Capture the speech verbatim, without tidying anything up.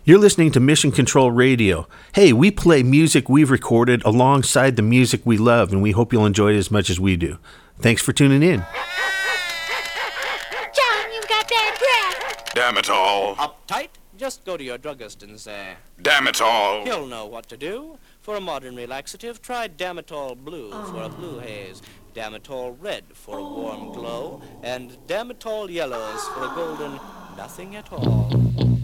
You're listening to Mission Control Radio. Hey, we play music we've recorded alongside the music we love, and we hope you'll enjoy it as much as we do. Thanks for tuning in. John, you've got bad breath. Damn it all. Uptight? Just go to your druggist and say, Damn it all. he'll know what to do. For a modern relaxative, try Damitol Blue for a blue haze, Damitol Red for a warm glow, and Damitol Yellows for a golden nothing at all.